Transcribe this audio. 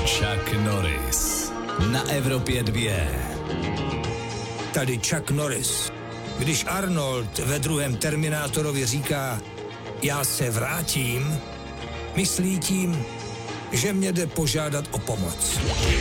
Chuck Norris na Evropě 2. Tady Chuck Norris. Když Arnold ve druhém Terminátorovi říká já se vrátím, myslí tím, že mě jde požádat o pomoc.